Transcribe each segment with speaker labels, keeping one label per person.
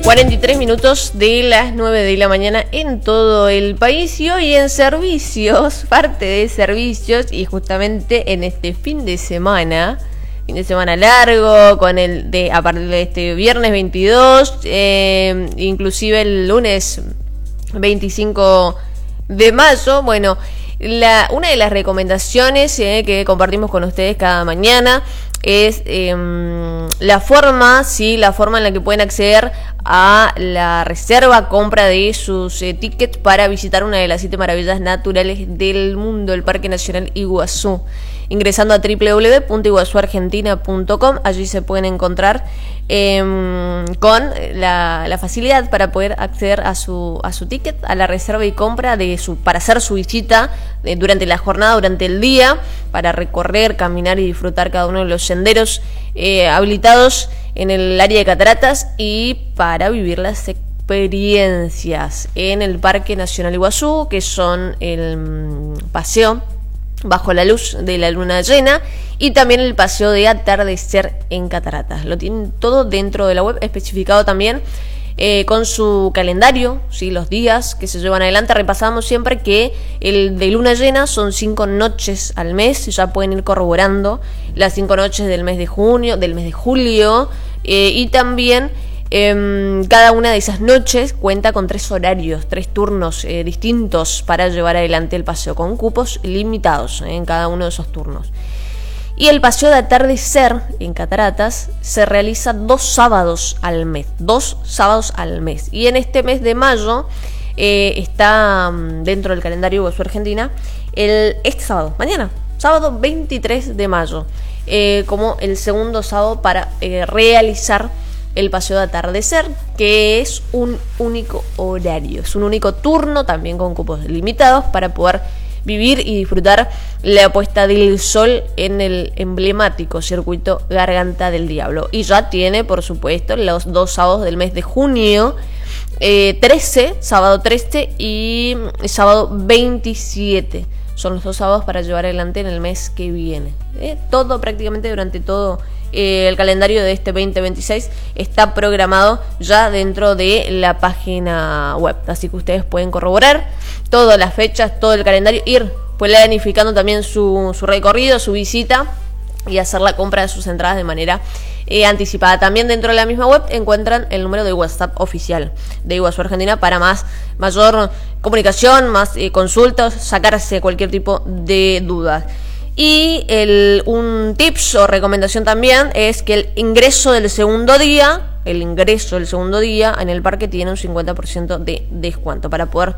Speaker 1: 43 minutos de las 9 de la mañana en todo el país, y hoy en servicios, parte de servicios, y justamente en este fin de semana largo, con a partir de este viernes 22, inclusive el lunes 25 de mayo. Bueno, una de las recomendaciones que compartimos con ustedes cada mañana es la forma en la que pueden acceder a la reserva, compra de sus tickets para visitar una de las 7 maravillas naturales del mundo, el Parque Nacional Iguazú. Ingresando a www.iguazuargentina.com, allí se pueden encontrar con la facilidad para poder acceder a su ticket, a la reserva y compra para hacer su visita durante la jornada, durante el día, para recorrer, caminar y disfrutar cada uno de los senderos habilitados en el área de cataratas, y para vivir las experiencias en el Parque Nacional Iguazú, que son el paseo bajo la luz de la luna llena y también el paseo de atardecer en cataratas. Lo tienen todo dentro de la web, especificado también con su calendario, ¿sí? Los días que se llevan adelante. Repasamos siempre que el de luna llena son 5 noches al mes, ya pueden ir corroborando las 5 noches del mes de junio, del mes de julio, y también cada una de esas noches cuenta con 3 horarios, 3 turnos distintos para llevar adelante el paseo, con cupos limitados en cada uno de esos turnos. Y el paseo de atardecer en cataratas se realiza 2 sábados al mes. Y en este mes de mayo está dentro del calendario Iguazú Argentina este sábado, mañana, sábado 23 de mayo, como el segundo sábado para realizar el paseo de atardecer, que es un único horario, es un único turno, también con cupos limitados, para poder vivir y disfrutar la puesta del sol en el emblemático circuito Garganta del Diablo. Y ya tiene, por supuesto, los 2 sábados del mes de junio, sábado 13 y sábado 27. Son los 2 sábados para llevar adelante en el mes que viene. Todo, prácticamente durante todo el calendario de este 2026 está programado ya dentro de la página web. Así que ustedes pueden corroborar todas las fechas, todo el calendario, ir planificando también su recorrido, su visita, y hacer la compra de sus entradas de manera anticipada. También dentro de la misma web encuentran el número de WhatsApp oficial de Iguazú Argentina para mayor comunicación, más consultas, sacarse cualquier tipo de dudas. Y un tips o recomendación también es que el ingreso del segundo día en el parque tiene un 50% de descuento para poder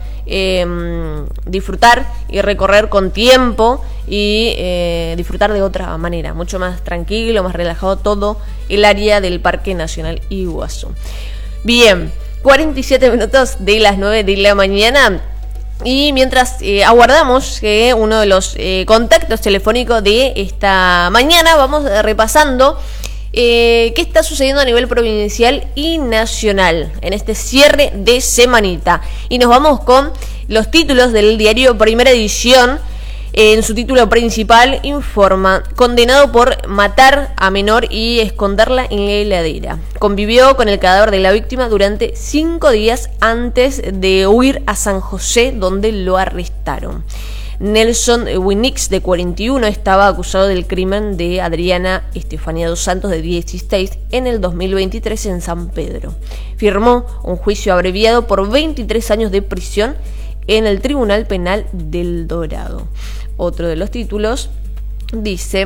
Speaker 1: disfrutar y recorrer con tiempo y disfrutar de otra manera, mucho más tranquilo, más relajado, todo el área del Parque Nacional Iguazú. Bien, 47 minutos de las 9 de la mañana. Y mientras aguardamos uno de los contactos telefónicos de esta mañana, vamos repasando qué está sucediendo a nivel provincial y nacional en este cierre de semanita. Y nos vamos con los títulos del diario Primera Edición. En su título principal informa: condenado por matar a menor y esconderla en la heladera. Convivió con el cadáver de la víctima durante 5 días antes de huir a San José, donde lo arrestaron. Nelson Winix, de 41, estaba acusado del crimen de Adriana Estefanía dos Santos, de 16, en el 2023 en San Pedro. Firmó un juicio abreviado por 23 años de prisión en el Tribunal Penal del Dorado. Otro de los títulos dice: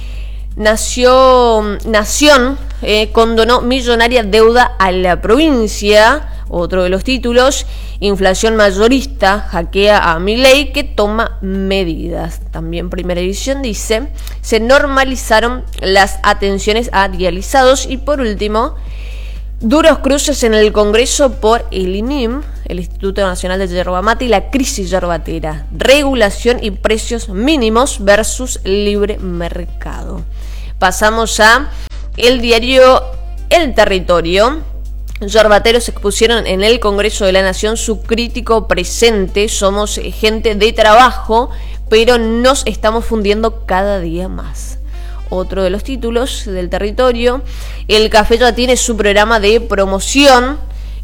Speaker 1: Nación condonó millonaria deuda a la provincia. Otro de los títulos: inflación mayorista hackea a Milei, que toma medidas. También Primera Edición dice: se normalizaron las atenciones a dializados. Y por último, duros cruces en el Congreso por el INIM, el Instituto Nacional de Yerba Mate, y la crisis yerbatera. Regulación y precios mínimos versus libre mercado. Pasamos a el diario El Territorio. Yerbateros expusieron en el Congreso de la Nación su crítico presente. Somos gente de trabajo, pero nos estamos fundiendo cada día más. Otro de los títulos del Territorio: el café ya tiene su programa de promoción.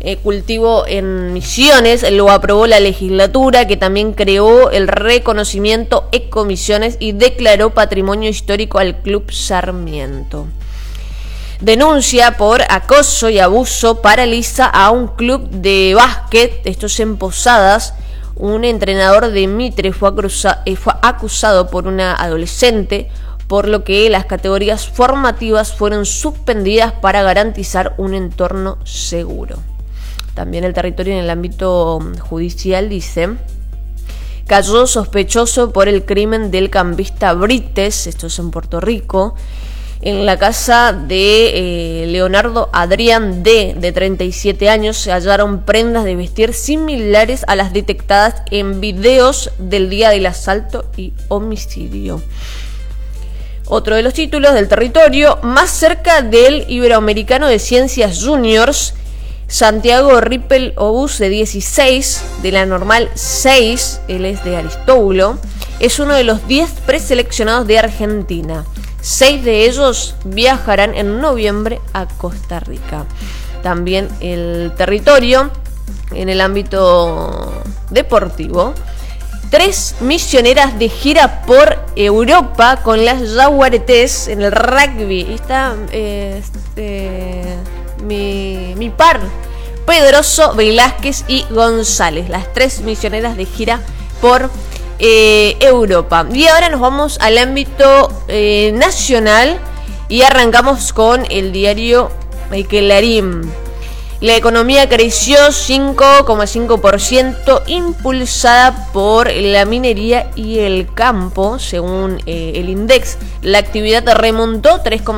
Speaker 1: cultivo en Misiones, lo aprobó la legislatura, que también creó el reconocimiento Ecomisiones y declaró patrimonio histórico al Club Sarmiento. Denuncia por acoso y abuso paraliza a un club de básquet, esto es en Posadas. Un entrenador de Mitre fue acusado por una adolescente, por lo que las categorías formativas fueron suspendidas para garantizar un entorno seguro. También el territorio en el ámbito judicial dice: cayó sospechoso por el crimen del campista Brites, esto es en Puerto Rico. En la casa de Leonardo Adrián D., de 37 años, se hallaron prendas de vestir similares a las detectadas en videos del día del asalto y homicidio. Otro de los títulos del territorio: más cerca del Iberoamericano de Ciencias Juniors, Santiago Rippel Obús, de 16, de la normal 6, él es de Aristóbulo, es uno de los 10 preseleccionados de Argentina. 6 de ellos viajarán en noviembre a Costa Rica. También el territorio en el ámbito deportivo: 3 misioneras de gira por Europa con las Jaguaretes en el rugby. Y está mi par, Pedroso, Velázquez y González, las 3 misioneras de gira por Europa. Y ahora nos vamos al ámbito nacional y arrancamos con el diario Clarín. La economía creció 5,5%, impulsada por la minería y el campo, según el INDEX. La actividad remontó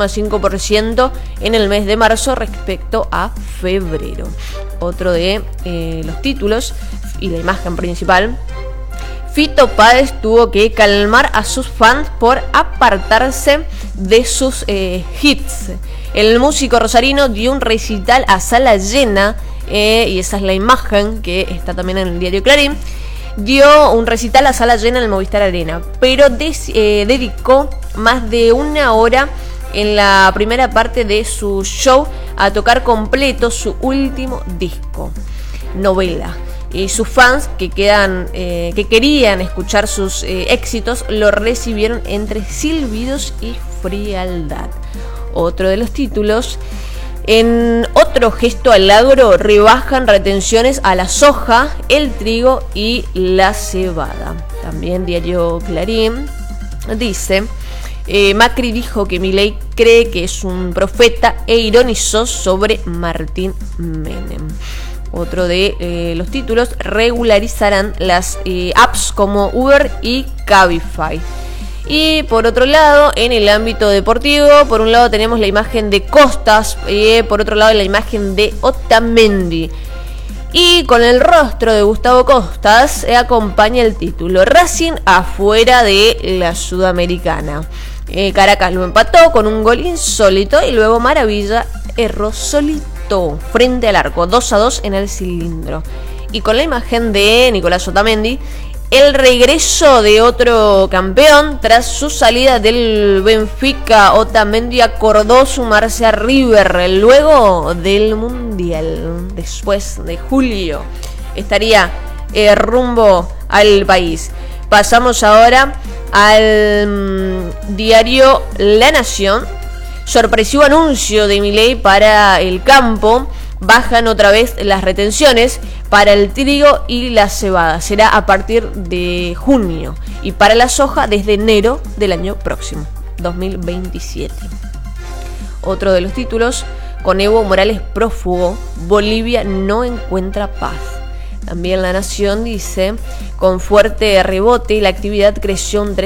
Speaker 1: 3,5% en el mes de marzo respecto a febrero. Otro de los títulos y la imagen principal: Fito Páez tuvo que calmar a sus fans por apartarse de sus hits. El músico rosarino dio un recital a sala llena, y esa es la imagen que está también en el diario Clarín. Dio un recital a sala llena en el Movistar Arena, pero dedicó más de una hora en la primera parte de su show a tocar completo su último disco, Novela. Y sus fans que querían escuchar sus éxitos lo recibieron entre silbidos y frialdad. Otro de los títulos: en otro gesto al agro, rebajan retenciones a la soja, el trigo y la cebada. También diario Clarín dice: Macri dijo que Milei cree que es un profeta e ironizó sobre Martín Menem. Otro de los títulos: regularizarán las apps como Uber y Cabify. Y por otro lado, en el ámbito deportivo, por un lado tenemos la imagen de Costas, por otro lado la imagen de Otamendi. Y con el rostro de Gustavo Costas acompaña el título: Racing afuera de la Sudamericana. Caracas lo empató con un gol insólito y luego Maravilla erró solito frente al arco, 2-2 en el cilindro. Y con la imagen de Nicolás Otamendi, el regreso de otro campeón tras su salida del Benfica. Otamendi acordó sumarse a River luego del Mundial. Después de julio estaría rumbo al país. Pasamos ahora al diario La Nación. Sorpresivo anuncio de Milei para el campo. Bajan otra vez las retenciones para el trigo y la cebada. Será a partir de junio. Y para la soja desde enero del año próximo, 2027. Otro de los títulos: con Evo Morales prófugo, Bolivia no encuentra paz. También La Nación dice: con fuerte rebote, la actividad creció un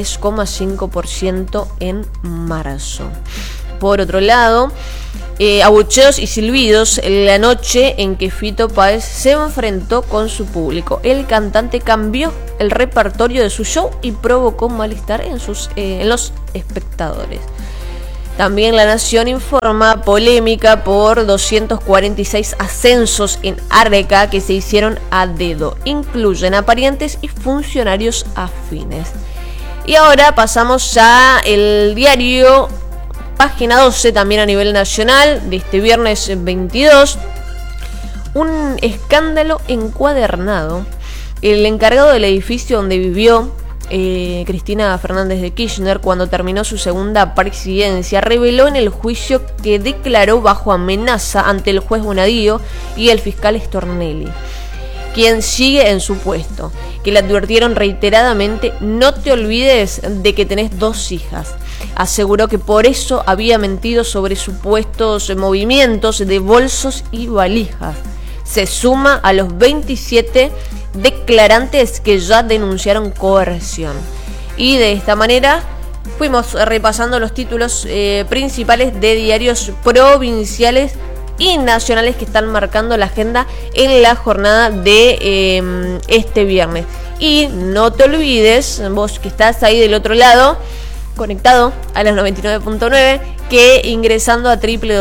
Speaker 1: 3,5% en marzo. Por otro lado, abucheos y silbidos la noche en que Fito Páez se enfrentó con su público. El cantante cambió el repertorio de su show y provocó malestar en los espectadores. También La Nación informa: polémica por 246 ascensos en Arca que se hicieron a dedo. Incluyen a parientes y funcionarios afines. Y ahora pasamos a el diario Página 12, también a nivel nacional, de este viernes 22. un escándalo encuadernado. El encargado del edificio donde vivió Cristina Fernández de Kirchner cuando terminó su segunda presidencia reveló en el juicio que declaró bajo amenaza ante el juez Bonadío y el fiscal Stornelli, quien sigue en su puesto, que le advirtieron reiteradamente: no te olvides de que tenés 2 hijas. Aseguró que por eso había mentido sobre supuestos movimientos de bolsos y valijas. Se suma a los 27 declarantes que ya denunciaron coerción. Y de esta manera fuimos repasando los títulos principales de diarios provinciales y nacionales que están marcando la agenda en la jornada de este viernes. Y no te olvides, vos que estás ahí del otro lado, conectado a las 99.9, que ingresando a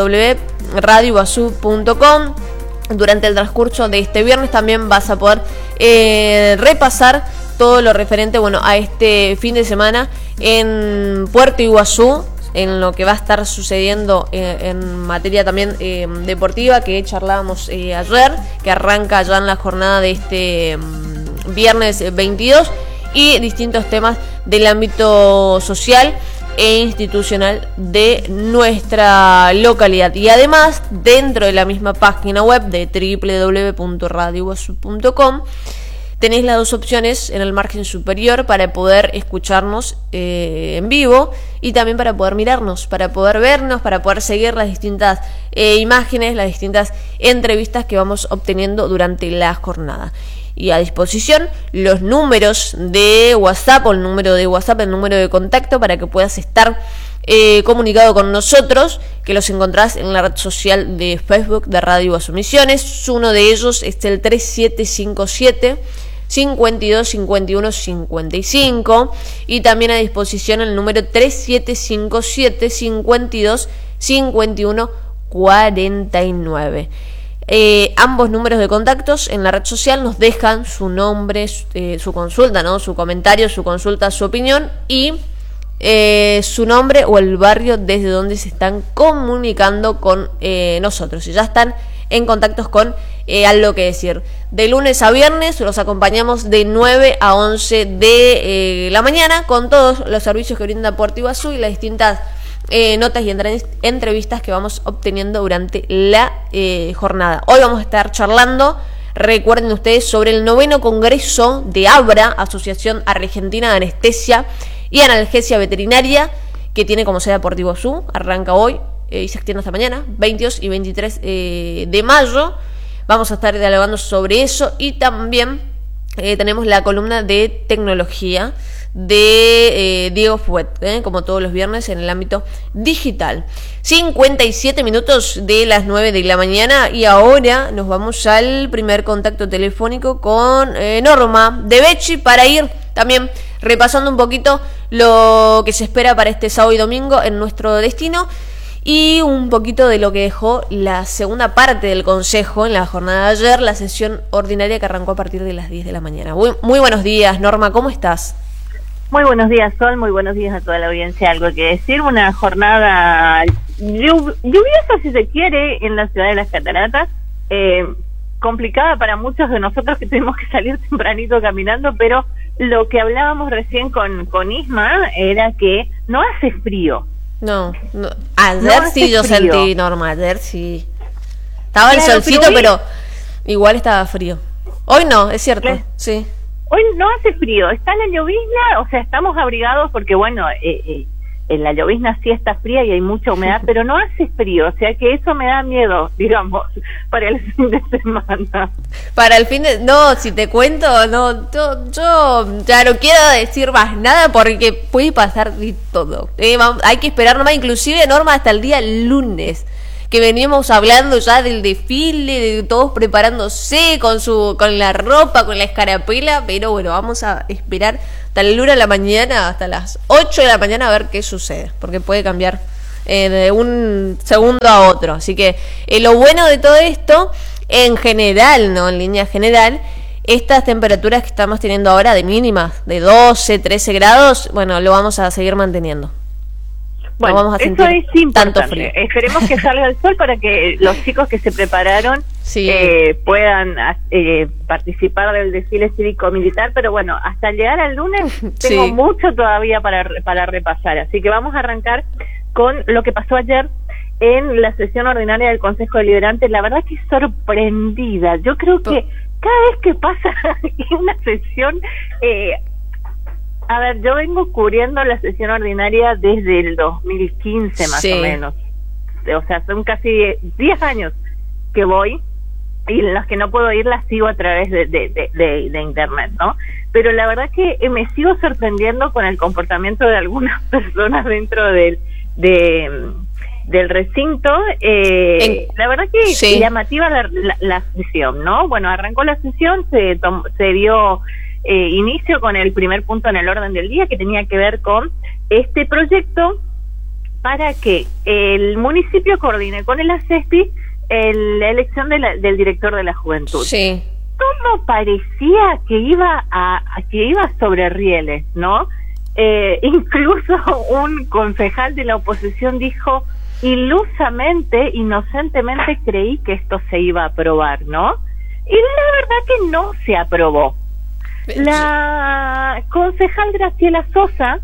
Speaker 1: www.radioiguazú.com durante el transcurso de este viernes también vas a poder repasar todo lo referente, bueno, a este fin de semana en Puerto Iguazú, en lo que va a estar sucediendo en materia también deportiva, que charlábamos ayer, que arranca ya en la jornada de este viernes 22, y distintos temas del ámbito social e institucional de nuestra localidad. Y además, dentro de la misma página web de www.radioiguazú.com tenéis las 2 opciones en el margen superior para poder escucharnos en vivo, y también para poder mirarnos, para poder vernos, para poder seguir las distintas imágenes, las distintas entrevistas que vamos obteniendo durante la jornada. Y a disposición los números de WhatsApp, o el número de WhatsApp, el número de contacto, para que puedas estar comunicado con nosotros, que los encontrás en la red social de Facebook de Radio Iguazú Misiones. Uno de ellos es el 3757 52 51 55, y también a disposición el número 3757 52 51 49. Ambos números de contactos en la red social nos dejan su nombre, su consulta, ¿no? Su comentario, su consulta, su opinión, y su nombre o el barrio desde donde se están comunicando con nosotros. Si ya están en contactos con algo que decir. De lunes a viernes los acompañamos de 9 a 11 de la mañana con todos los servicios que brinda Puerto Iguazú y las distintas notas y entrevistas que vamos obteniendo durante la jornada. Hoy vamos a estar charlando, recuerden ustedes, sobre el 9º Congreso de ABRA, Asociación Argentina de Anestesia y Analgesia Veterinaria, que tiene como sede Puerto Iguazú. Arranca hoy y se extiende hasta mañana, 22 y 23 de mayo. Vamos a estar dialogando sobre eso, y también tenemos la columna de tecnología de Diego Fuet, como todos los viernes en el ámbito digital. 57 minutos de las 9 de la mañana, y ahora nos vamos al primer contacto telefónico con Norma de Becci, para ir también repasando un poquito lo que se espera para este sábado y domingo en nuestro destino, y un poquito de lo que dejó la segunda parte del Consejo en la jornada de ayer, la sesión ordinaria que arrancó a partir de las 10 de la mañana. Muy buenos días, Norma, ¿cómo estás?
Speaker 2: Muy buenos días, Sol, muy buenos días a toda la audiencia. Algo que decir, una jornada lluviosa, si se quiere, en la ciudad de Las Cataratas, complicada para muchos de nosotros que tuvimos que salir tempranito caminando, pero lo que hablábamos recién con Isma era que no hace frío.
Speaker 1: No. Ayer
Speaker 2: no
Speaker 1: sí yo
Speaker 2: frío.
Speaker 1: Sentí, Norma, ayer sí. Estaba el solcito, pero igual estaba frío. Hoy no, es cierto, sí.
Speaker 2: Hoy no hace frío, está la llovizna, o sea, estamos abrigados porque, bueno, en la llovizna sí está fría y hay mucha humedad, pero no hace frío, o sea que eso me da miedo, digamos, para el fin de semana.
Speaker 1: Para el fin de... No, si te cuento, no, yo ya no quiero decir más nada porque puede pasar de todo. Hay que esperar nomás, inclusive, Norma, hasta el día lunes, que veníamos hablando ya del desfile, de todos preparándose con la ropa, con la escarapela, pero bueno, vamos a esperar hasta la luna de la mañana, hasta las 8 de la mañana, a ver qué sucede, porque puede cambiar de un segundo a otro. Así que lo bueno de todo esto, en general, no en línea general, estas temperaturas que estamos teniendo ahora de mínimas, de 12, 13 grados, bueno, lo vamos a seguir manteniendo.
Speaker 2: Bueno,
Speaker 1: no vamos a
Speaker 2: eso
Speaker 1: sentir
Speaker 2: es importante.
Speaker 1: Tanto frío.
Speaker 2: Esperemos que salga el sol para que los chicos que se prepararon
Speaker 1: sí.
Speaker 2: puedan participar del desfile cívico-militar, pero bueno, hasta llegar al lunes tengo
Speaker 1: Sí.
Speaker 2: mucho todavía para repasar, así que vamos a arrancar con lo que pasó ayer en la sesión ordinaria del Consejo Deliberante. La verdad que sorprendida, yo creo que cada vez que pasa una sesión, a ver, yo vengo cubriendo la sesión ordinaria desde el 2015 más
Speaker 1: Sí.
Speaker 2: o menos, o sea, son casi 10 años que voy, y en los que no puedo ir las sigo a través de internet, ¿no? Pero la verdad que me sigo sorprendiendo con el comportamiento de algunas personas dentro del recinto. La verdad que
Speaker 1: Sí.
Speaker 2: llamativa la sesión, ¿no? Bueno, arrancó la sesión, se dio inicio con el primer punto en el orden del día, que tenía que ver con este proyecto para que el municipio coordine con el ACESPI la elección del director de la juventud.
Speaker 1: Sí.
Speaker 2: Todo parecía que iba sobre rieles, ¿no? Incluso un concejal de la oposición dijo: ilusamente, inocentemente creí que esto se iba a aprobar, ¿no? Y la verdad que no se aprobó. La concejal Graciela Sosa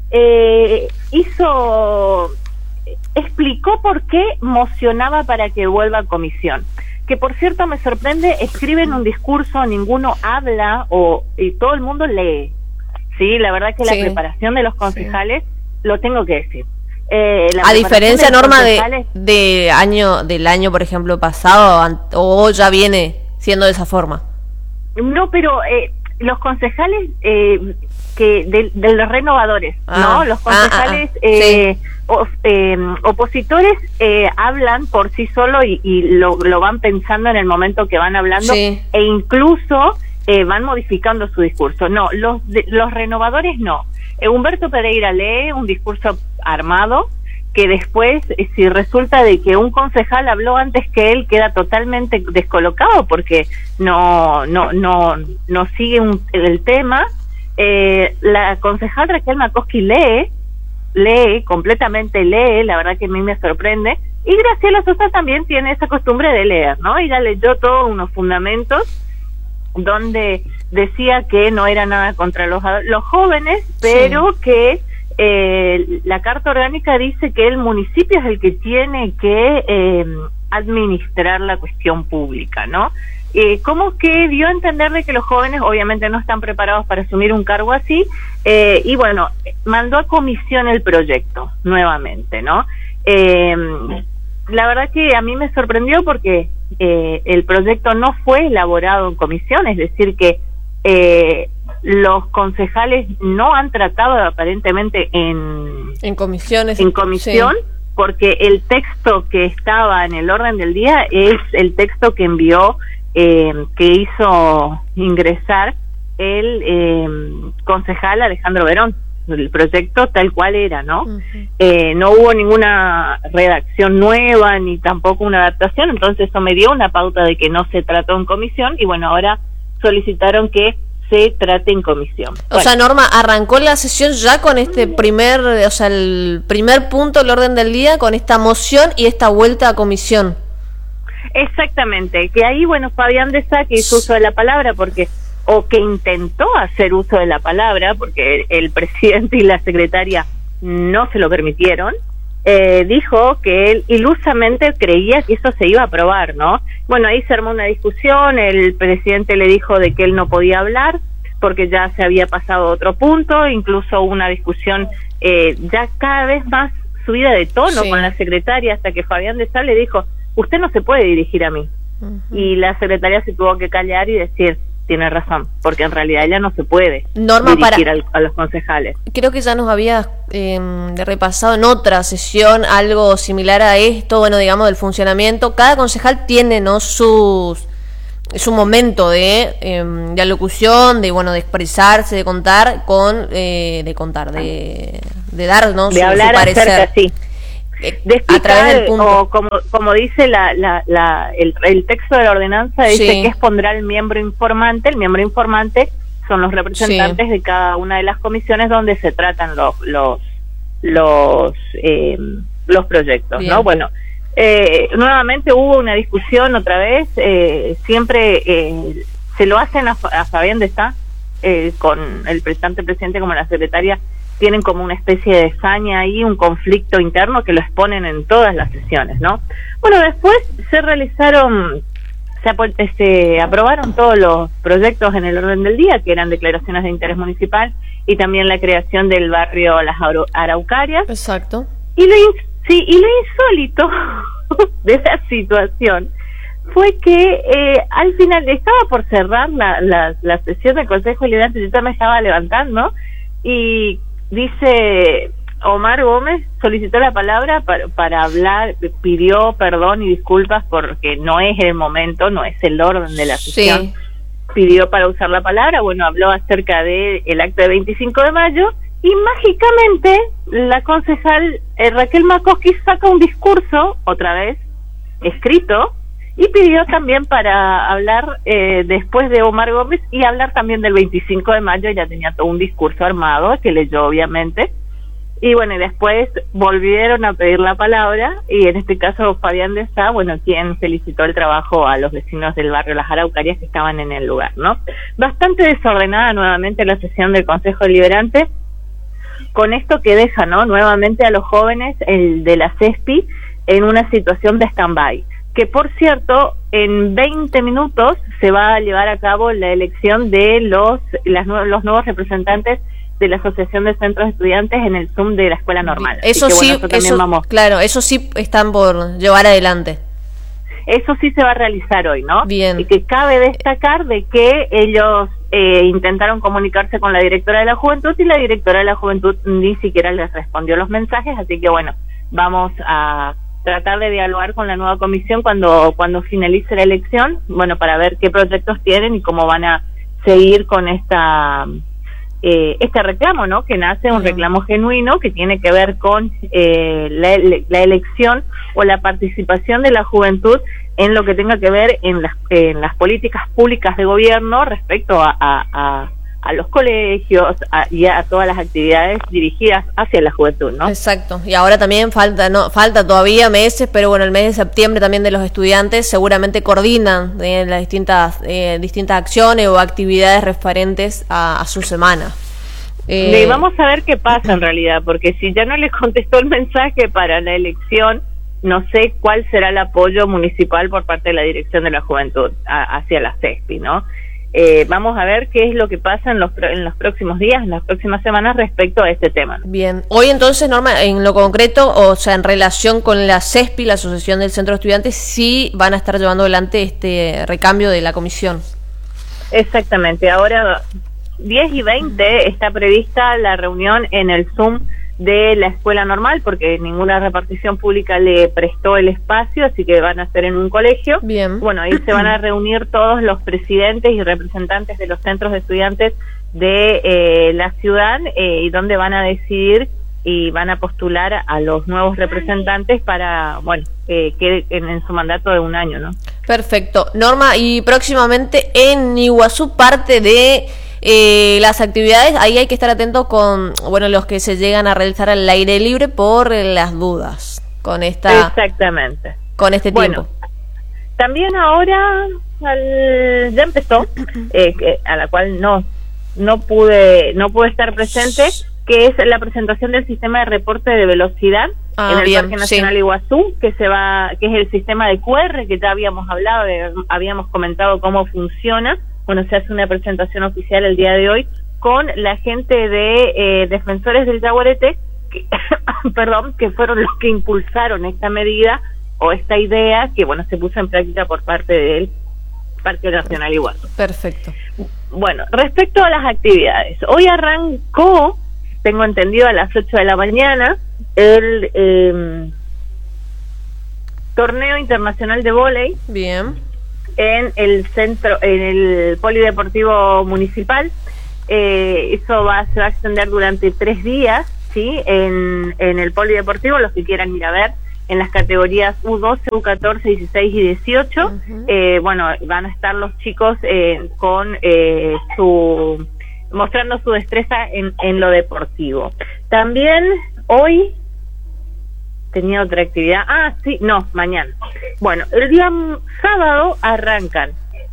Speaker 2: explicó por qué mocionaba para que vuelva a comisión. Que por cierto me sorprende, escriben un discurso, ninguno habla y todo el mundo lee. Sí, la verdad que la preparación de los concejales, lo tengo que decir.
Speaker 1: A diferencia, Norma,
Speaker 2: concejales,
Speaker 1: del año, por ejemplo, pasado, o ya viene siendo de esa forma.
Speaker 2: No, pero los concejales de los renovadores, ¿no? Los concejales opositores hablan por sí solo y lo van pensando en el momento que van hablando, e incluso van modificando su discurso. No, los renovadores no. Humberto Pereira lee un discurso armado que después, si resulta de que un concejal habló antes que él, queda totalmente descolocado porque no sigue el tema. La concejal Raquel Makoski completamente lee, la verdad que a mí me sorprende, y Graciela Sosa también tiene esa costumbre de leer, ¿no? Ella leyó todos unos fundamentos donde decía que no era nada contra los jóvenes, pero que la Carta Orgánica dice que el municipio es el que tiene que administrar la cuestión pública, ¿no? Como que dio a entender de que los jóvenes obviamente no están preparados para asumir un cargo así, y bueno, mandó a comisión el proyecto nuevamente, ¿no? La verdad que a mí me sorprendió porque el proyecto no fue elaborado en comisión, es decir que los concejales no han tratado aparentemente en comisión, porque el texto que estaba en el orden del día es el texto que envió, que hizo ingresar el concejal Alejandro Verón, el proyecto tal cual era, ¿no? No hubo ninguna redacción nueva ni tampoco una adaptación, entonces eso me dio una pauta de que no se trató en comisión, y bueno, ahora solicitaron que se trate en comisión.
Speaker 1: O sea, Norma, arrancó la sesión ya con este el primer punto del orden del día, con esta moción y esta vuelta a comisión.
Speaker 2: Exactamente, que ahí, bueno, Fabián de Sá, que hizo uso de la palabra que intentó hacer uso de la palabra, porque el presidente y la secretaria no se lo permitieron, dijo que él ilusamente creía que eso se iba a aprobar, ¿no? Bueno, ahí se armó una discusión, el presidente le dijo de que él no podía hablar porque ya se había pasado a otro punto, incluso una discusión ya cada vez más subida de tono con la secretaria, hasta que Fabián de Sá le dijo: usted no se puede dirigir a mí. Y la secretaria se tuvo que callar y decir: tiene razón, porque en realidad ella no se puede dirigir a los concejales.
Speaker 1: Creo que ya nos había repasado en otra sesión algo similar a esto, bueno, digamos, del funcionamiento. Cada concejal tiene, ¿no?, su momento de alocución, de expresarse, de contar, de dar, ¿no?,
Speaker 2: de hablar
Speaker 1: su parecer.
Speaker 2: Acerca, sí. De explicar,
Speaker 1: a través del punto.
Speaker 2: O como dice el texto de la ordenanza, dice que expondrá el miembro informante. El miembro informante son los representantes de cada una de las comisiones donde se tratan los proyectos. Bien. ¿No? Bueno, Nuevamente hubo una discusión otra vez, siempre se lo hacen a Fabián de Sá, con el presidente como la secretaria, tienen como una especie de saña ahí, un conflicto interno que lo exponen en todas las sesiones, ¿no? Bueno, después se aprobaron todos los proyectos en el orden del día, que eran declaraciones de interés municipal y también la creación del barrio Las Araucarias.
Speaker 1: Exacto.
Speaker 2: Y lo insólito de esa situación fue que al final estaba por cerrar la sesión del Consejo Deliberante, yo me estaba levantando y dice Omar Gómez, solicitó la palabra para hablar, pidió perdón y disculpas porque no es el momento, no es el orden de la sesión. Sí. Pidió para usar la palabra, bueno, habló acerca del acto de 25 de mayo y mágicamente la concejal Raquel Makowski saca un discurso, otra vez, escrito, y pidió también para hablar después de Omar Gómez y hablar también del 25 de mayo, ya tenía todo un discurso armado que leyó obviamente, y bueno, y después volvieron a pedir la palabra, y en este caso Fabián de Sá, bueno, quien felicitó el trabajo a los vecinos del barrio Las Araucarias que estaban en el lugar, ¿no? Bastante desordenada nuevamente la sesión del Consejo Deliberante, con esto que deja, ¿no?, nuevamente a los jóvenes de la CESPI en una situación de stand-by, que por cierto, en 20 minutos se va a llevar a cabo la elección de los nuevos representantes de la Asociación de Centros de Estudiantes en el Zoom de la Escuela Normal.
Speaker 1: Eso que, sí, bueno, claro, eso sí están por llevar adelante.
Speaker 2: Eso sí se va a realizar hoy, ¿no?
Speaker 1: Bien.
Speaker 2: Y que cabe destacar de que ellos intentaron comunicarse con la directora de la Juventud y la directora de la Juventud ni siquiera les respondió los mensajes, así que bueno, vamos a tratar de dialogar con la nueva comisión cuando finalice la elección, bueno, para ver qué proyectos tienen y cómo van a seguir con este reclamo, ¿no? Que nace un reclamo genuino que tiene que ver con la elección o la participación de la juventud en lo que tenga que ver en las políticas públicas de gobierno respecto a los colegios y a todas las actividades dirigidas hacia la juventud, ¿no?
Speaker 1: Exacto. Y ahora también falta todavía meses, pero bueno, el mes de septiembre también de los estudiantes seguramente coordinan las distintas acciones o actividades referentes a su semana.
Speaker 2: Y vamos a ver qué pasa en realidad, porque si ya no les contestó el mensaje para la elección, no sé cuál será el apoyo municipal por parte de la Dirección de la Juventud hacia la CESPI, ¿no? Vamos a ver qué es lo que pasa en los próximos días, en las próximas semanas respecto a este tema, ¿no?
Speaker 1: Bien, hoy entonces, Norma, en lo concreto, o sea, en relación con la CESPI, la Asociación del Centro de Estudiantes, sí van a estar llevando adelante este recambio de la comisión.
Speaker 2: Exactamente, ahora 10:20 está prevista la reunión en el Zoom de la Escuela Normal, porque ninguna repartición pública le prestó el espacio, así que van a ser en un colegio.
Speaker 1: Bien.
Speaker 2: Bueno, ahí se van a reunir todos los presidentes y representantes de los centros de estudiantes de la ciudad, y donde van a decidir y van a postular a los nuevos representantes para, bueno, que en su mandato de 1 año, ¿no?
Speaker 1: Perfecto. Norma, y próximamente en Iguazú, parte de las actividades, ahí hay que estar atento con, bueno, los que se llegan a realizar al aire libre por las dudas con esta.
Speaker 2: Exactamente.
Speaker 1: Con este tiempo.
Speaker 2: También ahora ya empezó, a la cual no pude estar presente, que es la presentación del sistema de reporte de velocidad en el Parque Nacional Iguazú, que es el sistema de QR que ya habíamos hablado, habíamos comentado cómo funciona. Bueno, se hace una presentación oficial el día de hoy con la gente de Defensores del Yaguareté, que fueron los que impulsaron esta medida o esta idea que, bueno, se puso en práctica por parte del Parque Nacional Iguazú.
Speaker 1: Perfecto.
Speaker 2: Bueno, respecto a las actividades, hoy arrancó, tengo entendido, a las 8 de la mañana, el torneo internacional de vóley.
Speaker 1: Bien.
Speaker 2: En el polideportivo municipal. Eso se va a extender durante 3 días, ¿sí? En el polideportivo, los que quieran ir a ver, en las categorías U12, U14, 16 y 18. Bueno, van a estar los chicos mostrando su destreza en lo deportivo. También hoy tenía otra actividad. Ah, sí, no, mañana. Bueno, el día sábado arrancan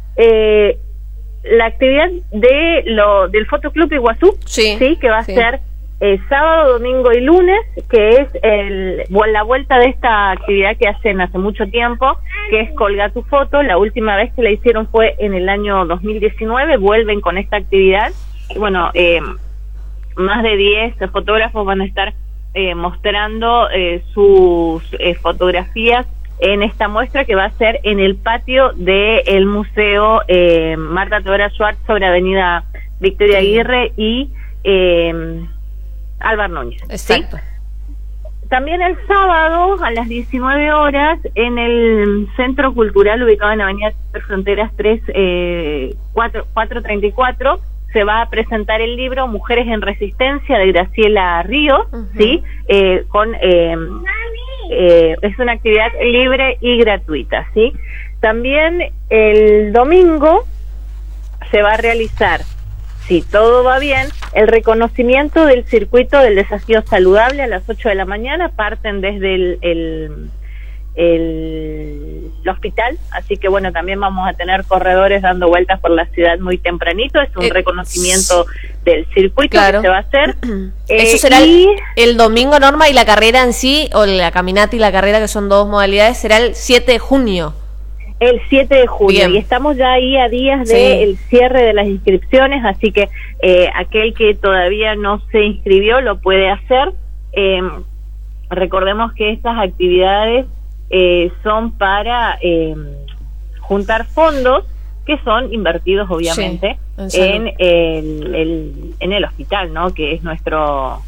Speaker 2: la actividad del Fotoclub Iguazú, sí, que va a ser sábado, domingo y lunes, que es la vuelta de esta actividad que hacen hace mucho tiempo, que es Colga tu foto. La última vez que la hicieron fue en el año 2019, vuelven con esta actividad. Y bueno, más de 10 fotógrafos van a estar mostrando sus fotografías en esta muestra que va a ser en el patio del Museo Marta Tobera Schwartz sobre Avenida Victoria Aguirre y Álvaro Núñez.
Speaker 1: Exacto.
Speaker 2: ¿Sí? También el sábado a las 19 horas en el Centro Cultural ubicado en Avenida Fronteras 434 se va a presentar el libro Mujeres en Resistencia de Graciela Ríos, ¿sí? Es una actividad libre y gratuita, ¿sí? También el domingo se va a realizar, si todo va bien, el reconocimiento del circuito del desafío saludable a las 8 de la mañana. Parten desde el hospital, así que bueno, también vamos a tener corredores dando vueltas por la ciudad muy tempranito. Es un reconocimiento del circuito que se va a hacer.
Speaker 1: Eso será el domingo, Norma, y la carrera en sí, o la caminata y la carrera, que son dos modalidades, será el 7 de junio.
Speaker 2: El 7 de junio, y estamos ya ahí a días del cierre de las inscripciones, así que aquel que todavía no se inscribió lo puede hacer. Recordemos que estas actividades son para juntar fondos que son invertidos obviamente en el hospital, ¿no? Que es nuestro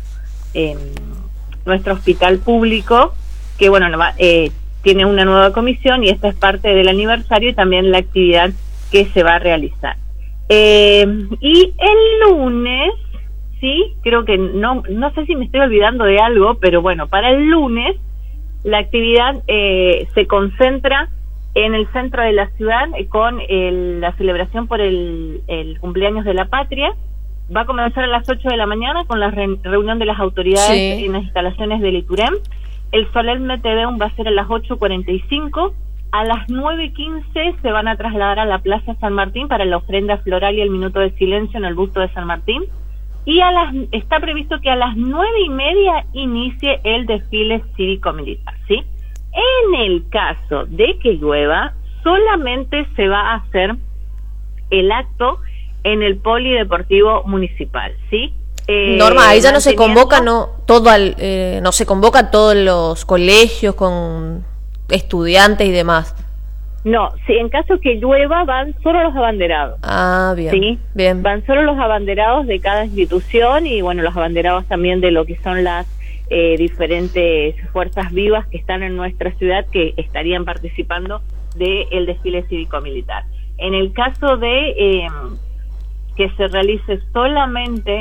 Speaker 2: hospital público, que bueno, tiene una nueva comisión y esta es parte del aniversario y también la actividad que se va a realizar. Y el lunes, sí, creo que no sé si me estoy olvidando de algo, pero bueno, para el lunes la actividad se concentra en el centro de la ciudad con la celebración por el cumpleaños de la patria. Va a comenzar a las 8 de la mañana con la reunión de las autoridades en las instalaciones del ITUREM. El Solemne Te Deum va a ser a las 8:45. A las 9:15 se van a trasladar a la Plaza San Martín para la ofrenda floral y el minuto de silencio en el busto de San Martín. Y está previsto que a las 9:30 inicie el desfile cívico-militar, ¿sí? En el caso de que llueva, solamente se va a hacer el acto en el Polideportivo Municipal, ¿sí?
Speaker 1: Norma, ahí ya no se convoca, no se convoca a todos los colegios con estudiantes y demás.
Speaker 2: No, si en caso que llueva van solo los abanderados.
Speaker 1: Ah, bien.
Speaker 2: ¿Sí?
Speaker 1: Bien.
Speaker 2: Van solo los abanderados de cada institución y bueno, los abanderados también de lo que son las diferentes fuerzas vivas que están en nuestra ciudad, que estarían participando del desfile cívico-militar. En el caso de que se realice solamente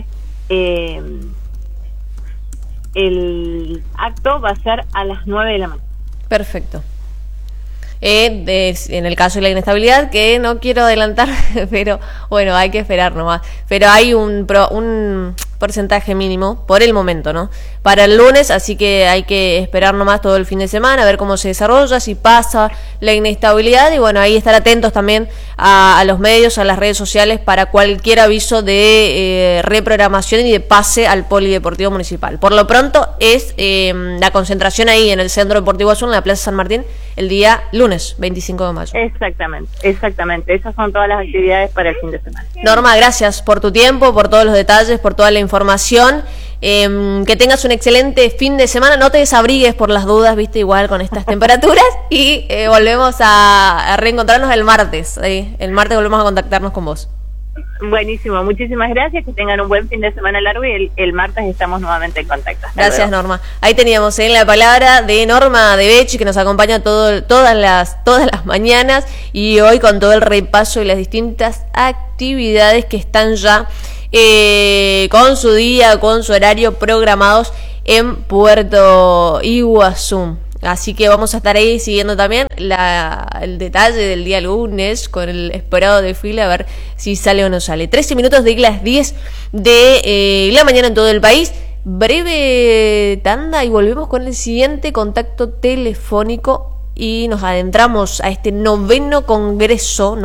Speaker 2: el acto, va a ser a las 9 de la mañana.
Speaker 1: Perfecto. En el caso de la inestabilidad, que no quiero adelantar, pero bueno, hay que esperar nomás. Pero hay un porcentaje mínimo por el momento, ¿no? Para el lunes, así que hay que esperar nomás todo el fin de semana, a ver cómo se desarrolla, si pasa la inestabilidad, y bueno, ahí estar atentos también a los medios, a las redes sociales, para cualquier aviso de reprogramación y de pase al Polideportivo Municipal. Por lo pronto es la concentración ahí en el Centro Deportivo Azul, en la Plaza San Martín, el día lunes 25 de mayo.
Speaker 2: Exactamente. Esas son todas las actividades para el fin de semana.
Speaker 1: Norma, gracias por tu tiempo, por todos los detalles, por toda la información. Que tengas un excelente fin de semana. No te desabrigues por las dudas, viste, igual con estas temperaturas. Y volvemos a reencontrarnos el martes. El martes volvemos a contactarnos con vos.
Speaker 2: Buenísimo, muchísimas gracias, que tengan un buen fin de semana largo y el martes estamos nuevamente en contacto. Hasta
Speaker 1: gracias,
Speaker 2: luego.
Speaker 1: Norma. Ahí teníamos la palabra de Norma de Becci, que nos acompaña todas las mañanas, y hoy con todo el repaso de las distintas actividades que están ya con su día, con su horario programados en Puerto Iguazú. Así que vamos a estar ahí siguiendo también el detalle del día lunes con el esperado desfile, a ver si sale o no sale. 13 minutos de las 10 de la mañana en todo el país. breve tanda y volvemos con el siguiente contacto telefónico y nos adentramos a este noveno congreso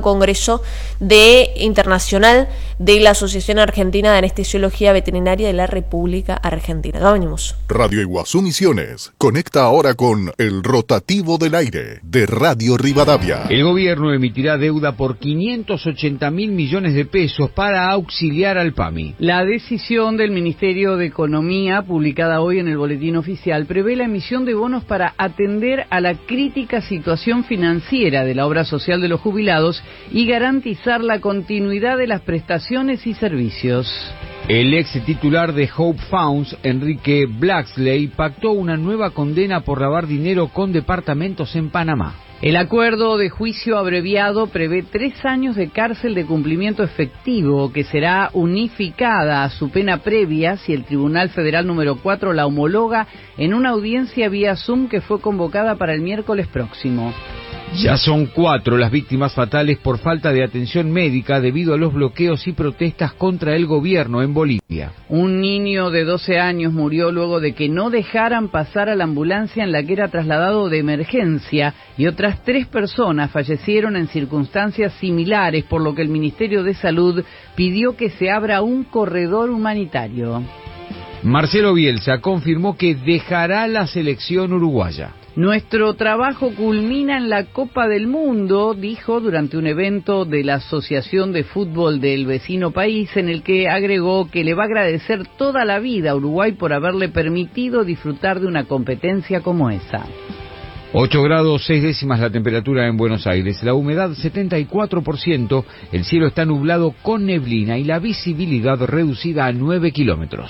Speaker 1: internacional de la Asociación Argentina de Anestesiología Veterinaria de la República Argentina. Ya venimos.
Speaker 3: Radio Iguazú Misiones conecta ahora con el rotativo del aire de Radio Rivadavia.
Speaker 4: El gobierno emitirá deuda por 580.000 millones de pesos para auxiliar al PAMI.
Speaker 5: La decisión del Ministerio de Economía, publicada hoy en el Boletín Oficial, prevé la emisión de bonos para atender a la crítica situación financiera de la obra social de los jubilados y garantizar la continuidad de las prestaciones y servicios.
Speaker 4: El ex titular de Hope Funds, Enrique Blacksley, pactó una nueva condena por lavar dinero con departamentos en Panamá.
Speaker 5: El acuerdo de juicio abreviado prevé 3 años de cárcel de cumplimiento efectivo, que será unificada a su pena previa si el Tribunal Federal número 4 la homologa en una audiencia vía Zoom que fue convocada para el miércoles próximo.
Speaker 4: Ya son 4 las víctimas fatales por falta de atención médica debido a los bloqueos y protestas contra el gobierno en Bolivia.
Speaker 5: Un niño de 12 años murió luego de que no dejaran pasar a la ambulancia en la que era trasladado de emergencia y otras 3 personas fallecieron en circunstancias similares, por lo que el Ministerio de Salud pidió que se abra un corredor humanitario.
Speaker 4: Marcelo Bielsa confirmó que dejará la selección uruguaya.
Speaker 5: Nuestro trabajo culmina en la Copa del Mundo, dijo durante un evento de la Asociación de Fútbol del vecino país, en el que agregó que le va a agradecer toda la vida a Uruguay por haberle permitido disfrutar de una competencia como esa.
Speaker 4: 8 grados 6 décimas la temperatura en Buenos Aires, la humedad 74%, el cielo está nublado con neblina y la visibilidad reducida a 9 kilómetros.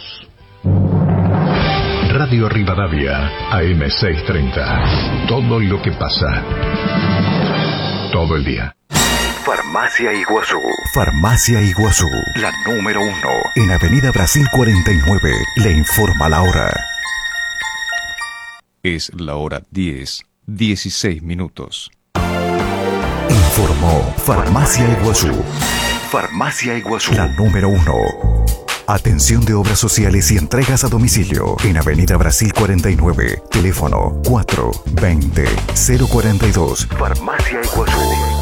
Speaker 3: Radio Rivadavia, AM630. Todo lo que pasa. Todo el día.
Speaker 6: Farmacia Iguazú.
Speaker 3: Farmacia Iguazú.
Speaker 6: La número 1.
Speaker 3: En Avenida Brasil 49. Le informa la hora.
Speaker 7: Es la hora 10:16 minutos.
Speaker 3: Informó Farmacia Iguazú.
Speaker 6: Farmacia Iguazú.
Speaker 3: La número 1. Atención de obras sociales y entregas a domicilio en Avenida Brasil 49, teléfono 420-042.
Speaker 6: Farmacia Iguazú.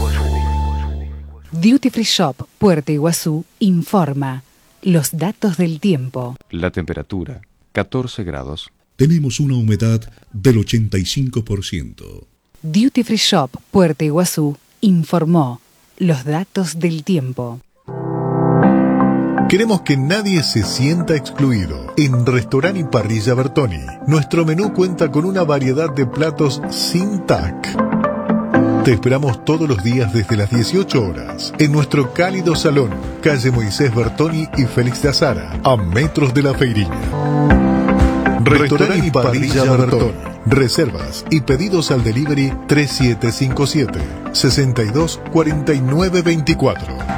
Speaker 8: Duty Free Shop Puerto Iguazú informa los datos del tiempo.
Speaker 7: La temperatura 14 grados.
Speaker 9: Tenemos una humedad del 85%.
Speaker 8: Duty Free Shop Puerto Iguazú informó los datos del tiempo.
Speaker 9: Queremos que nadie se sienta excluido. En Restaurant y Parrilla Bertoni, nuestro menú cuenta con una variedad de platos sin TAC. Te esperamos todos los días desde las 18 horas en nuestro cálido salón, calle Moisés Bertoni y Félix de Azara, a metros de la Feiriña. Restaurant y Parrilla Bertoni. Reservas y pedidos al delivery 3757 62 49 24.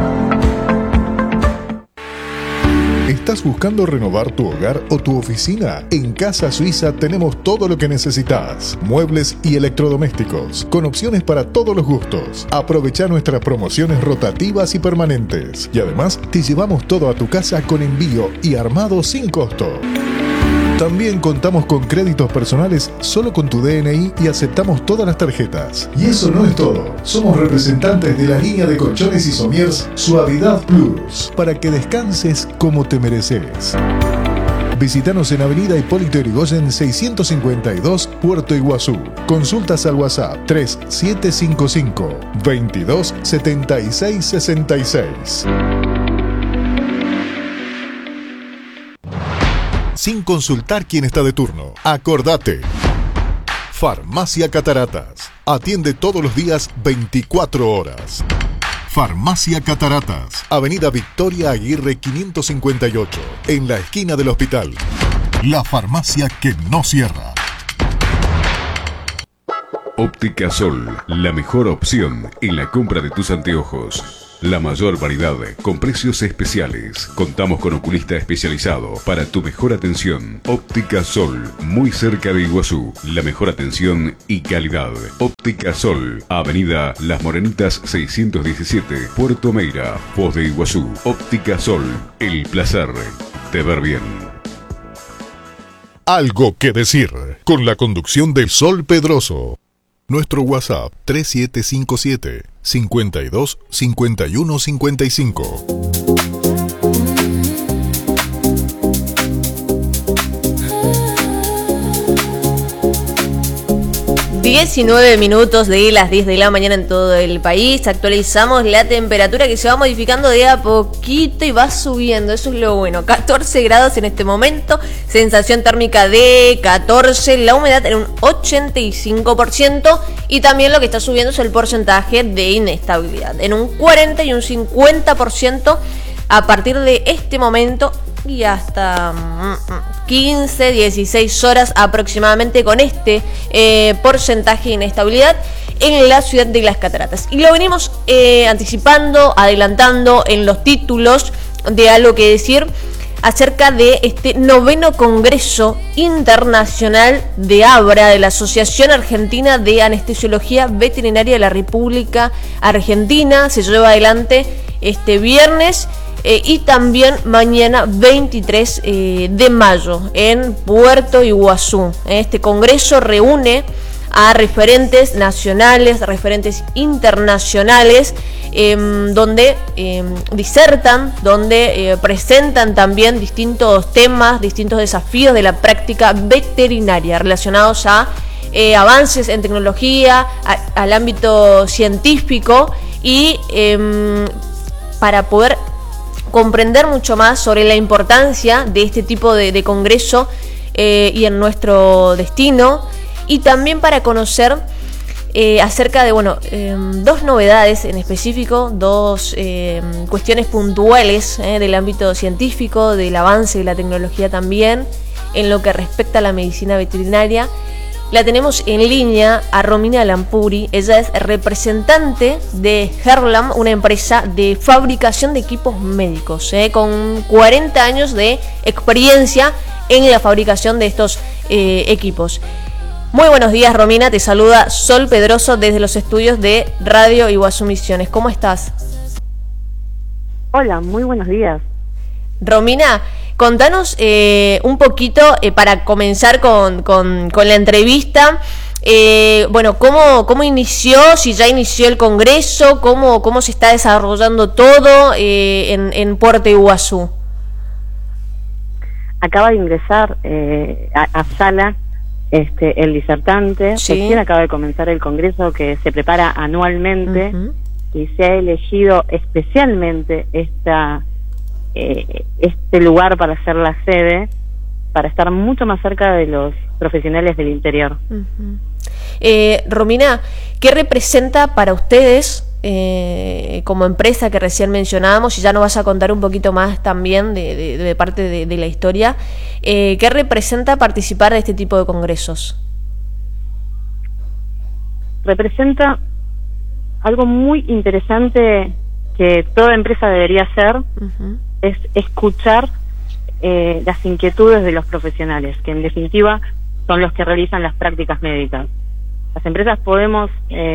Speaker 9: ¿Estás buscando renovar tu hogar o tu oficina? En Casa Suiza tenemos todo lo que necesitas. Muebles y electrodomésticos, con opciones para todos los gustos. Aprovecha nuestras promociones rotativas y permanentes. Y además, te llevamos todo a tu casa con envío y armado sin costo. También contamos con créditos personales solo con tu DNI y aceptamos todas las tarjetas. Y eso no es todo. Somos representantes de la línea de colchones y somiers Suavidad Plus, para que descanses como te mereces. Visítanos en Avenida Hipólito Yrigoyen 652, Puerto Iguazú. Consultas al WhatsApp 3755 22 76 66. Sin consultar quién está de turno. Acordate. Farmacia Cataratas. Atiende todos los días 24 horas. Farmacia Cataratas. Avenida Victoria Aguirre 558. En la esquina del hospital. La farmacia que no cierra.
Speaker 10: Óptica Sol. La mejor opción en la compra de tus anteojos. La mayor variedad con precios especiales. Contamos con oculista especializado para tu mejor atención. Óptica Sol, muy cerca de Iguazú. La mejor atención y calidad. Óptica Sol, Avenida Las Morenitas 617, Puerto Meira, Foz de Iguazú. Óptica Sol, el placer de ver bien.
Speaker 9: Algo que decir, con la conducción de Sol Pedroso. Nuestro WhatsApp 3757 52 51 55.
Speaker 1: 19 minutos de las 10 de la mañana en todo el país. Actualizamos la temperatura que se va modificando de a poquito y va subiendo. Eso es lo bueno. 14 grados en este momento. Sensación térmica de 14. La humedad en un 85%. Y también lo que está subiendo es el porcentaje de inestabilidad. En un 40 y un 50% a partir de este momento y hasta 15, 16 horas aproximadamente con este porcentaje de inestabilidad en la ciudad de Las Cataratas. Y lo venimos anticipando, adelantando en los títulos de Algo que decir acerca de este 9º Congreso Internacional de ABRA, de la Asociación Argentina de Anestesiología Veterinaria de la República Argentina. Se lleva adelante este viernes y también mañana 23 de mayo en Puerto Iguazú. Este congreso reúne a referentes nacionales, referentes internacionales, donde disertan, donde presentan también distintos temas, distintos desafíos de la práctica veterinaria relacionados a avances en tecnología, al ámbito científico y para poder comprender mucho más sobre la importancia de este tipo de congreso y en nuestro destino, y también para conocer acerca de dos novedades en específico, dos cuestiones puntuales del ámbito científico, del avance de la tecnología también en lo que respecta a la medicina veterinaria. La tenemos en línea a Romina Lampuri. Ella es representante de Herlam, una empresa de fabricación de equipos médicos, con 40 años de experiencia en la fabricación de estos equipos. Muy buenos días, Romina. Te saluda Sol Pedroso desde los estudios de Radio Iguazú Misiones. ¿Cómo estás?
Speaker 11: Hola, muy buenos días.
Speaker 1: Romina, contanos un poquito para comenzar con la entrevista. ¿Cómo inició? Si ya inició el congreso, cómo se está desarrollando todo en Puerto Iguazú.
Speaker 11: Acaba de ingresar a sala el disertante.
Speaker 1: Sí.
Speaker 11: Recién acaba de comenzar el congreso que se prepara anualmente. Uh-huh. Y se ha elegido especialmente este lugar para ser la sede, para estar mucho más cerca de los profesionales del interior.
Speaker 1: Uh-huh. Romina, ¿qué representa para ustedes como empresa que recién mencionábamos? Y ya nos vas a contar un poquito más también de parte de la historia. ¿Qué representa participar de este tipo de congresos?
Speaker 11: Representa algo muy interesante que toda empresa debería hacer. Uh-huh. Es escuchar las inquietudes de los profesionales, que en definitiva son los que realizan las prácticas médicas. Las empresas podemos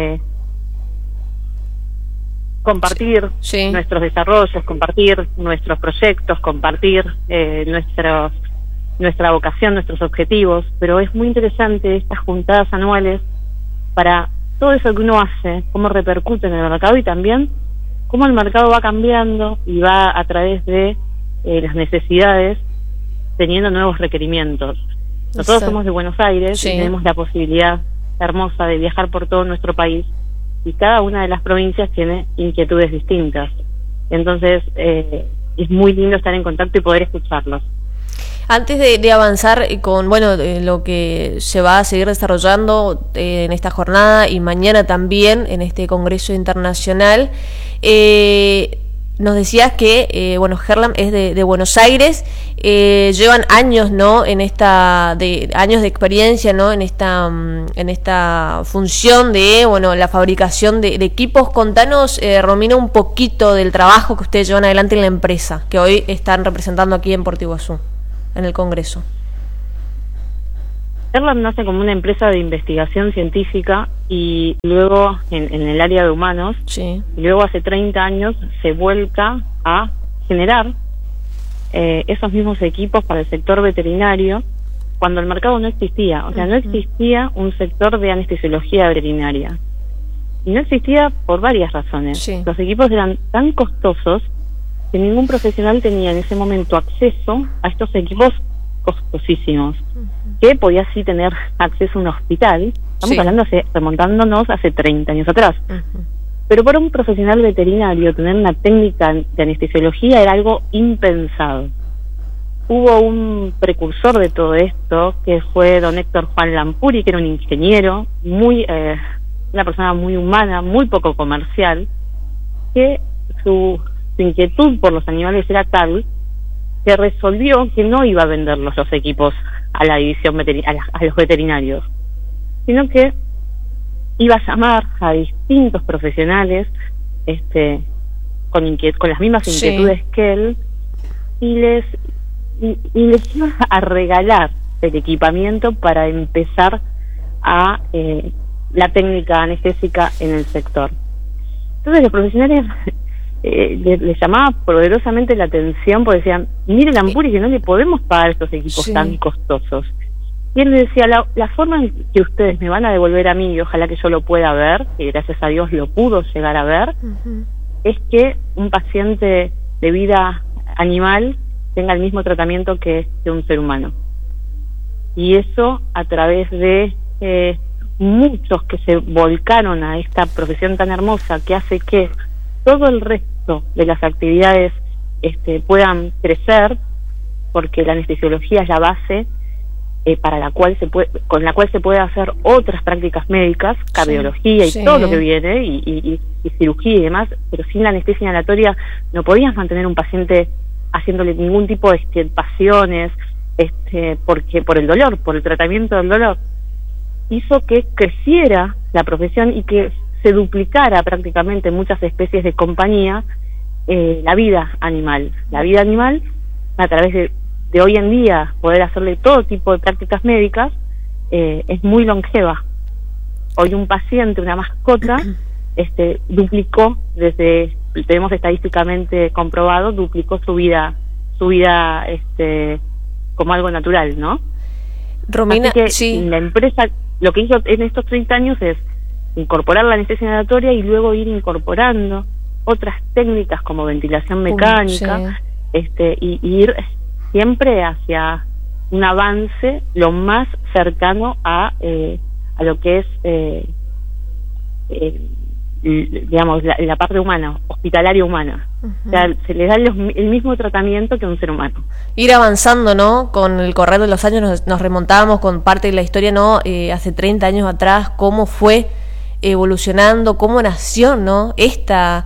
Speaker 11: compartir nuestros desarrollos, compartir nuestros proyectos, compartir nuestra vocación, nuestros objetivos, pero es muy interesante estas juntadas anuales para todo eso que uno hace, cómo repercute en el mercado y también cómo el mercado va cambiando y va a través de las necesidades teniendo nuevos requerimientos. Nosotros somos de Buenos Aires y tenemos la posibilidad hermosa de viajar por todo nuestro país y cada una de las provincias tiene inquietudes distintas. Entonces es muy lindo estar en contacto y poder escucharlos.
Speaker 1: Antes de avanzar con lo que se va a seguir desarrollando en esta jornada y mañana también en este Congreso Internacional, nos decías que Herlam es de Buenos Aires, llevan años, ¿no? Años de experiencia, ¿no? En esta función de la fabricación de equipos. Contanos, Romina, un poquito del trabajo que ustedes llevan adelante en la empresa que hoy están representando aquí en Puerto Iguazú, en el Congreso.
Speaker 11: Herlam nace como una empresa de investigación científica y luego en el área de humanos, y luego hace 30 años se vuelca a generar esos mismos equipos para el sector veterinario cuando el mercado no existía, o sea, no existía un sector de anestesiología veterinaria. Y no existía por varias razones.
Speaker 1: Sí.
Speaker 11: Los equipos eran tan costosos que ningún profesional tenía en ese momento acceso a estos equipos costosísimos, que podía sí tener acceso a un hospital. Estamos hablando remontándonos hace 30 años atrás. Pero para un profesional veterinario tener una técnica de anestesiología era algo impensado. Hubo un precursor de todo esto, que fue don Héctor Juan Lampuri, que era un ingeniero, una persona muy humana, muy poco comercial, que su inquietud por los animales era tal que resolvió que no iba a vender los equipos a la división a los veterinarios, sino que iba a llamar a distintos profesionales con las mismas inquietudes que él, y les iba a regalar el equipamiento para empezar a la técnica anestésica en el sector. Entonces los profesionales les llamaba poderosamente la atención, porque decían, mire Lampuri, que no le podemos pagar estos equipos tan costosos. Y él decía, la forma en que ustedes me van a devolver a mí, y ojalá que yo lo pueda ver, y gracias a Dios lo pudo llegar a ver, es que un paciente de vida animal tenga el mismo tratamiento que un ser humano. Y eso a través de muchos que se volcaron a esta profesión tan hermosa, que hace que todo el resto de las actividades puedan crecer, porque la anestesiología es la base con la cual se puede hacer otras prácticas médicas, cardiología y todo lo que viene, y cirugía y demás, pero sin la anestesia inhalatoria no podías mantener un paciente haciéndole ningún tipo de extirpaciones, porque por el dolor, por el tratamiento del dolor. Hizo que creciera la profesión y que se duplicara prácticamente en muchas especies de compañía la vida animal. La vida animal, a través de hoy en día poder hacerle todo tipo de prácticas médicas, es muy longeva. Hoy un paciente, una mascota, duplicó, tenemos estadísticamente comprobado, duplicó su vida como algo natural, ¿no?
Speaker 1: Romina,
Speaker 11: así que la empresa lo que hizo en estos 30 años es incorporar la anestesia inhalatoria y luego ir incorporando otras técnicas como ventilación mecánica, y ir siempre hacia un avance lo más cercano a lo que es digamos la parte humana, hospitalaria humana. O sea, se le da el mismo tratamiento que a un ser humano.
Speaker 1: Ir avanzando, ¿no? Con el correr de los años nos remontábamos con parte de la historia, ¿no? Hace 30 años atrás, cómo fue evolucionando, cómo nació, ¿no? Esta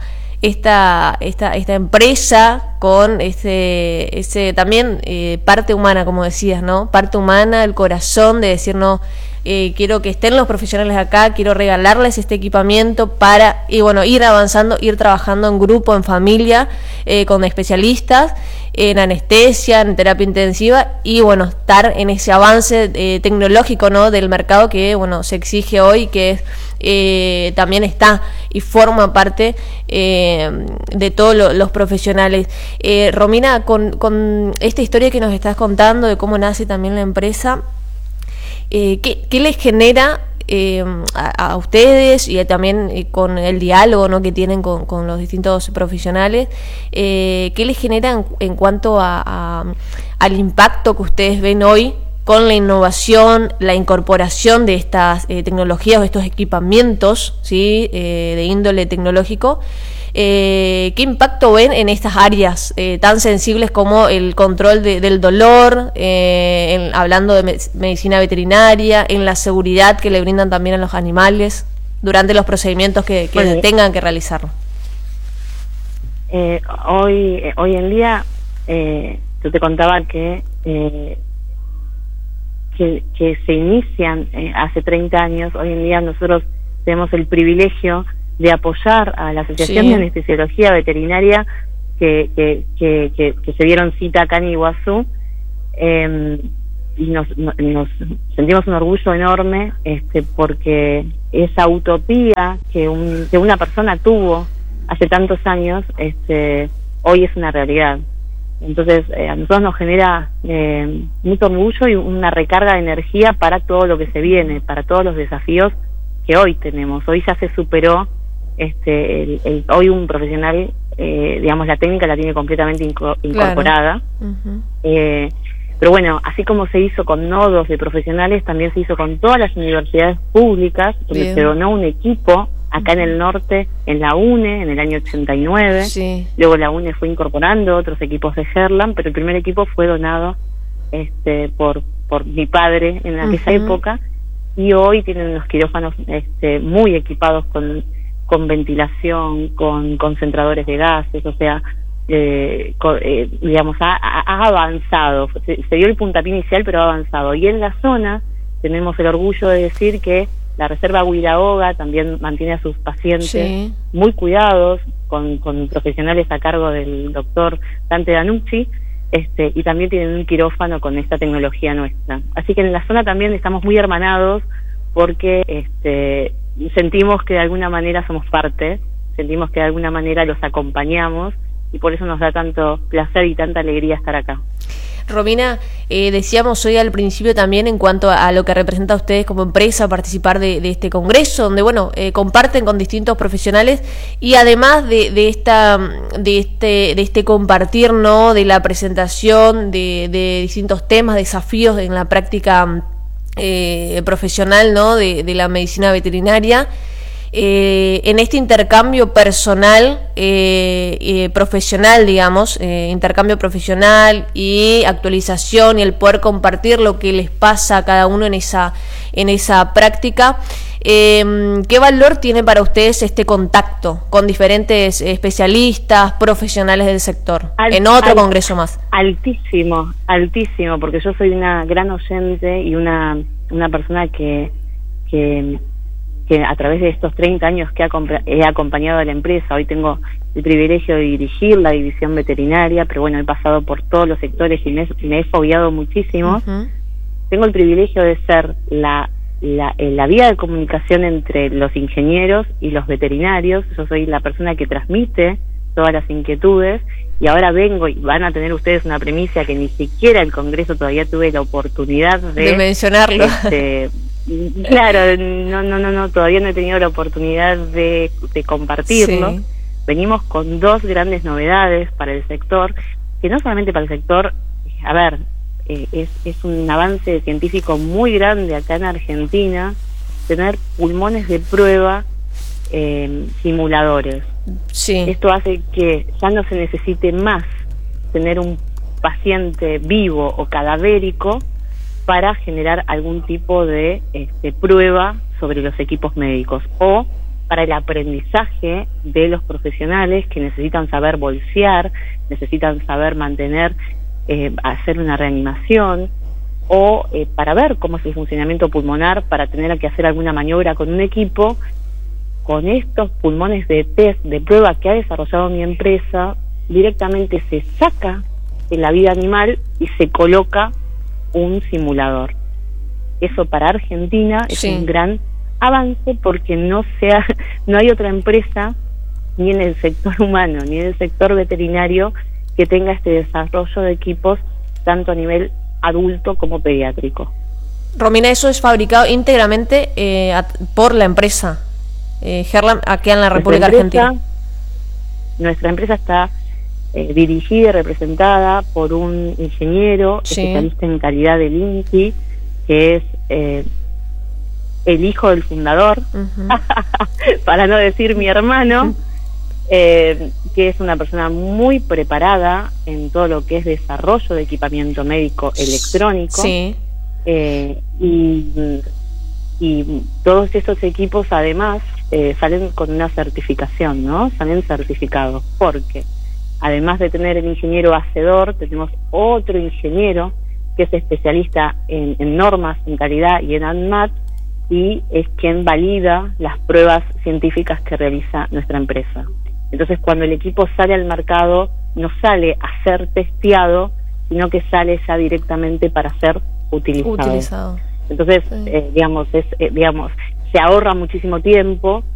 Speaker 1: empresa con ese también parte humana, como decías, ¿no? Parte humana, el corazón de decir, no, quiero que estén los profesionales acá, quiero regalarles este equipamiento para, y bueno, ir avanzando, ir trabajando en grupo, en familia, con especialistas en anestesia, en terapia intensiva, y bueno, estar en ese avance tecnológico, ¿no? Del mercado que, bueno, se exige hoy, que es también está y forma parte de todos los profesionales. Romina, con esta historia que nos estás contando de cómo nace también la empresa, ¿qué les genera a ustedes y también con el diálogo, ¿no? que tienen con los distintos profesionales? ¿Qué les genera en cuanto al impacto que ustedes ven hoy con la innovación, la incorporación de estas tecnologías o estos equipamientos, ¿sí? De índole tecnológico? ¿Qué impacto ven en estas áreas tan sensibles como el control del dolor, hablando de medicina veterinaria, en la seguridad que le brindan también a los animales durante los procedimientos que tengan que realizar?
Speaker 11: Hoy en día, yo te contaba que se inician hace 30 años. Hoy en día nosotros tenemos el privilegio de apoyar a la Asociación de Anestesiología Veterinaria que se dieron cita acá en Iguazú, y nos sentimos un orgullo enorme, porque esa utopía que una persona tuvo hace tantos años, hoy es una realidad. Entonces, a nosotros nos genera mucho orgullo y una recarga de energía para todo lo que se viene, para todos los desafíos que hoy tenemos. Hoy ya se superó, hoy un profesional, digamos, la técnica la tiene completamente incorporada.
Speaker 1: Claro.
Speaker 11: Pero bueno, así como se hizo con nodos de profesionales, también se hizo con todas las universidades públicas, donde se donó un equipo acá en el norte, en la UNE, en el año 89.
Speaker 1: Sí.
Speaker 11: Luego la UNE fue incorporando otros equipos de Herlam, pero el primer equipo fue donado por mi padre en aquella época, y hoy tienen unos quirófanos muy equipados con ventilación, con concentradores de gases, o sea, digamos, ha avanzado. Se dio el puntapié inicial, pero ha avanzado. Y en la zona tenemos el orgullo de decir que la Reserva Huiraoga también mantiene a sus pacientes muy cuidados, con profesionales a cargo del doctor Dante Danucci, y también tienen un quirófano con esta tecnología nuestra. Así que en la zona también estamos muy hermanados, porque sentimos que de alguna manera somos parte, sentimos que de alguna manera los acompañamos, y por eso nos da tanto placer y tanta alegría estar acá.
Speaker 1: Romina, decíamos hoy al principio también en cuanto a lo que representa a ustedes como empresa participar de este congreso, donde bueno, comparten con distintos profesionales, y además de este compartir, ¿no?, de la presentación de distintos temas, desafíos en la práctica profesional, ¿no?, de la medicina veterinaria. En este intercambio personal, profesional, digamos, intercambio profesional y actualización, y el poder compartir lo que les pasa a cada uno en esa práctica, ¿qué valor tiene para ustedes este contacto con diferentes especialistas, profesionales del sector, en otro congreso más?
Speaker 11: Altísimo, porque yo soy una gran oyente y una persona que a través de estos 30 años que he acompañado a la empresa, hoy tengo el privilegio de dirigir la división veterinaria, pero bueno, he pasado por todos los sectores y me he fogueado muchísimo. Tengo el privilegio de ser la vía de comunicación entre los ingenieros y los veterinarios. Yo soy la persona que transmite todas las inquietudes, y ahora vengo, y van a tener ustedes una premisa que ni siquiera el Congreso todavía tuve la oportunidad de
Speaker 1: mencionarlo.
Speaker 11: Claro, no, todavía no he tenido la oportunidad de compartirlo. Sí. Venimos con dos grandes novedades para el sector, que no solamente para el sector, a ver, es un avance científico muy grande acá en Argentina, tener pulmones de prueba, simuladores.
Speaker 1: Sí.
Speaker 11: Esto hace que ya no se necesite más tener un paciente vivo o cadavérico para generar algún tipo de prueba sobre los equipos médicos, o para el aprendizaje de los profesionales que necesitan saber bolsear, necesitan saber mantener, hacer una reanimación, o para ver cómo es el funcionamiento pulmonar, para tener que hacer alguna maniobra con un equipo. Con estos pulmones de test, de prueba que ha desarrollado mi empresa, directamente se saca de la vida animal y se coloca un simulador. Eso para Argentina es un gran avance, porque no hay otra empresa, ni en el sector humano ni en el sector veterinario, que tenga este desarrollo de equipos tanto a nivel adulto como pediátrico.
Speaker 1: Romina, eso es fabricado íntegramente por la empresa Herlam aquí en la República Argentina.
Speaker 11: Nuestra empresa está dirigida y representada por un ingeniero especialista en calidad del INCI, que es el hijo del fundador, para no decir mi hermano, que es una persona muy preparada en todo lo que es desarrollo de equipamiento médico electrónico. Y todos estos equipos además salen con una certificación, ¿no? Salen certificados, porque además de tener el ingeniero hacedor, tenemos otro ingeniero que es especialista en normas, en calidad y en ANMAT, y es quien valida las pruebas científicas que realiza nuestra empresa. Entonces, cuando el equipo sale al mercado, no sale a ser testeado, sino que sale ya directamente para ser utilizado. Entonces, digamos, se ahorra muchísimo tiempo,